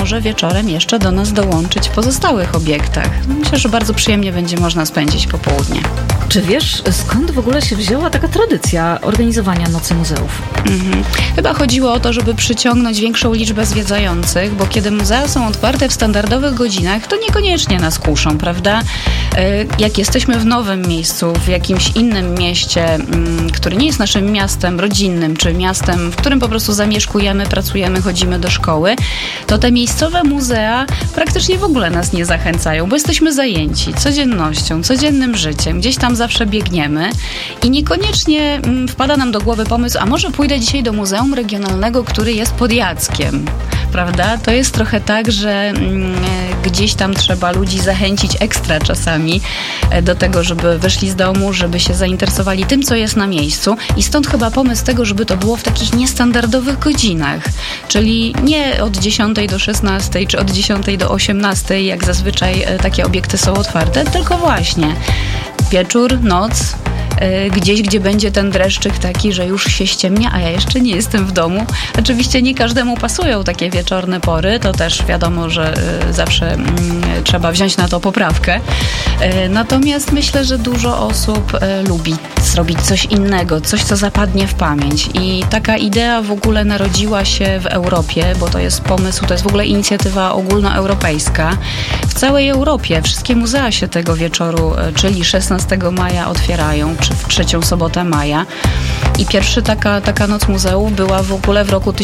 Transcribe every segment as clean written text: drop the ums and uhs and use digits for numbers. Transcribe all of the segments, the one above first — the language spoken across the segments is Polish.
może wieczorem jeszcze do nas dołączyć w pozostałych obiektach. Myślę, że bardzo przyjemnie będzie można spędzić popołudnie. Czy wiesz, skąd w ogóle się wzięła taka tradycja organizowania Nocy Muzeów? Chyba chodziło o to, żeby przyciągnąć większą liczbę zwiedzających, bo kiedy muzea są otwarte w standardowych godzinach, to niekoniecznie nas kuszą, prawda? Jak jesteśmy w nowym miejscu, w jakimś innym mieście, który nie jest naszym miastem rodzinnym, czy miastem, w którym po prostu zamieszkujemy, pracujemy, chodzimy do szkoły, to te miejscowe muzea praktycznie w ogóle nas nie zachęcają, bo jesteśmy zajęci codziennością, codziennym życiem, gdzieś tam zawsze biegniemy i niekoniecznie wpada nam do głowy pomysł, a może pójdę dzisiaj do Muzeum Regionalnego, który jest pod Jackiem, prawda? To jest trochę tak, że gdzieś tam trzeba ludzi zachęcić ekstra czasami do tego, żeby wyszli z domu, żeby się zainteresowali tym, co jest na miejscu i stąd chyba pomysł tego, żeby to było w takich niestandardowych godzinach, czyli nie od 10 do 16 czy od 10 do 18, jak zazwyczaj takie obiekty są otwarte, tylko właśnie wieczór, noc, gdzieś, gdzie będzie ten dreszczyk taki, że już się ściemnia, a ja jeszcze nie jestem w domu. Oczywiście nie każdemu pasują takie wieczorne pory, to też wiadomo, że zawsze trzeba wziąć na to poprawkę. Natomiast myślę, że dużo osób lubi zrobić coś innego, coś, co zapadnie w pamięć. I taka idea w ogóle narodziła się w Europie, bo to jest pomysł, to jest w ogóle inicjatywa ogólnoeuropejska. W całej Europie wszystkie muzea się tego wieczoru, czyli 16 maja otwierają, czy w trzecią sobotę maja. I pierwsza taka noc muzeów była w ogóle w roku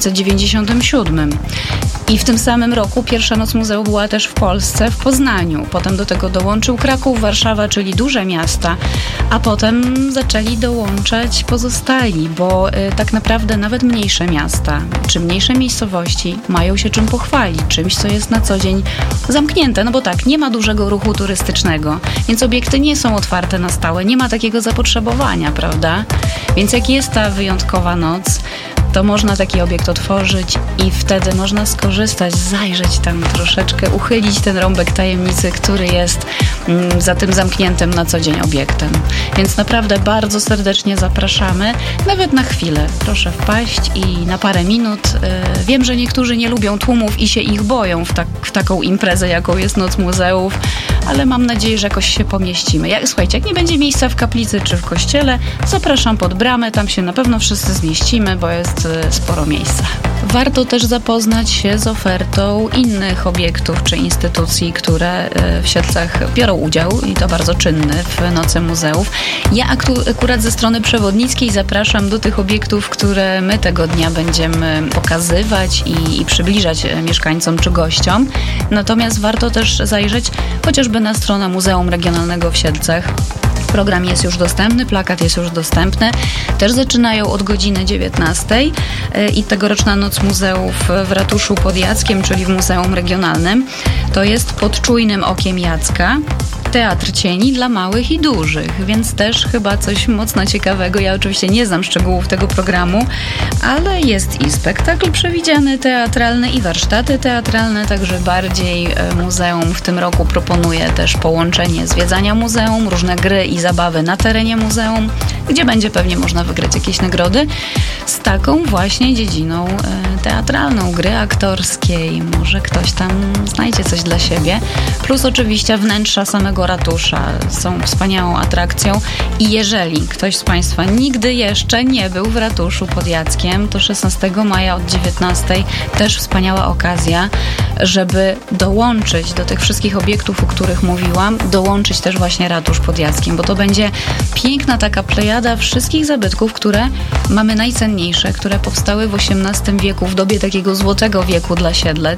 1997. I w tym samym roku pierwsza noc muzeów była też w Polsce, w Poznaniu. Potem do tego dołączył Kraków, Warszawa, czyli duże miasta, a potem zaczęli dołączać pozostali, bo tak naprawdę nawet mniejsze miasta, czy mniejsze miejscowości mają się czym pochwalić, czymś, co jest na co dzień zamknięte, no bo tak, nie ma dużego ruchu turystycznego, więc obiekty nie są otwarte na stałe, nie ma takiego zapotrzebowania, prawda? Więc jak jest ta wyjątkowa noc, to można taki obiekt otworzyć i wtedy można skorzystać, zajrzeć tam troszeczkę, uchylić ten rąbek tajemnicy, który jest za tym zamkniętym na co dzień obiektem. Więc naprawdę bardzo serdecznie zapraszamy, nawet na chwilę. Proszę wpaść i na parę minut. Wiem, że niektórzy nie lubią tłumów i się ich boją w taką imprezę, jaką jest Noc Muzeów, ale mam nadzieję, że jakoś się pomieścimy. Słuchajcie, jak nie będzie miejsca w kaplicy czy w kościele, zapraszam pod bramę, tam się na pewno wszyscy zmieścimy, bo jest sporo miejsca. Warto też zapoznać się z ofertą innych obiektów czy instytucji, które w Siedlcach biorą udział i to bardzo czynny w Nocy Muzeów. Ja akurat ze strony przewodnickiej zapraszam do tych obiektów, które my tego dnia będziemy pokazywać i przybliżać mieszkańcom czy gościom. Natomiast warto też zajrzeć chociażby na stronę Muzeum Regionalnego w Siedlcach. Program jest już dostępny, plakat jest już dostępny. Też zaczynają od godziny 19 i tegoroczna Noc Muzeów w ratuszu pod Jackiem, czyli w Muzeum Regionalnym. To jest pod czujnym okiem Jacka. Teatr cieni dla małych i dużych, więc też chyba coś mocno ciekawego. Ja oczywiście nie znam szczegółów tego programu, ale jest i spektakl przewidziany teatralny i warsztaty teatralne, także bardziej muzeum w tym roku proponuje też połączenie zwiedzania muzeum, różne gry i zabawy na terenie muzeum, gdzie będzie pewnie można wygrać jakieś nagrody z taką właśnie dziedziną teatralną, gry aktorskiej. Może ktoś tam znajdzie coś dla siebie. Plus oczywiście wnętrza samego ratusza są wspaniałą atrakcją i jeżeli ktoś z Państwa nigdy jeszcze nie był w ratuszu pod Jackiem, to 16 maja od 19 też wspaniała okazja, żeby dołączyć do tych wszystkich obiektów, o których mówiłam, dołączyć też właśnie ratusz pod Jackiem, bo to będzie piękna taka plejada wszystkich zabytków, które mamy najcenniejsze, które powstały w XVIII wieku, w dobie takiego złotego wieku dla Siedlec,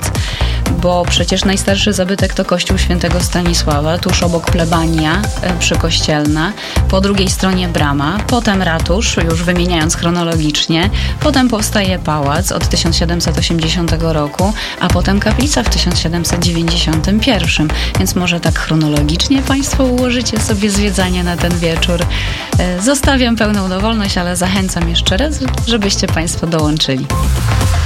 bo przecież najstarszy zabytek to kościół świętego Stanisława, tuż obok plebania przykościelna, po drugiej stronie brama, potem ratusz, już wymieniając chronologicznie, potem powstaje pałac od 1780 roku, a potem kaplica w 1791. Więc może tak chronologicznie Państwo ułożycie sobie zwiedzanie na ten wieczór. Zostawiam pełną dowolność, ale zachęcam jeszcze raz, żebyście Państwo dołączyli.